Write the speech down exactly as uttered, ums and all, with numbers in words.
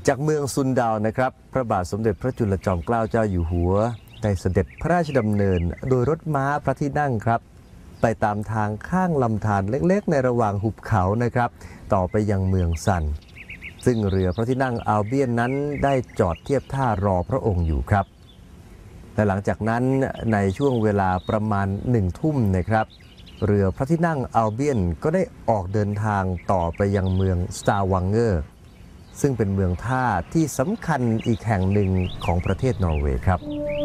จากเมืองซุนดาวนะครับพระบาทสมเด็จพระจุลจอมเกล้าเจ้าอยู่หัวได้เสด็จพระราชดำเนินโดยรถม้าพระที่นั่งครับไปตามทางข้างลำธารเล็กๆในระหว่างหุบเขานะครับต่อไปยังเมืองซันซึ่งเรือพระที่นั่งอัลเบียนนั้นได้จอดเทียบท่ารอพระองค์อยู่ครับและหลังจากนั้นในช่วงเวลาประมาณหนึ่งทุ่มนะครับเรือพระที่นั่งอัลเบียนก็ได้ออกเดินทางต่อไปยังเมืองสตาร์วังเกอร์ซึ่งเป็นเมืองท่าที่สำคัญอีกแห่งหนึ่งของประเทศนอร์เวย์ครับ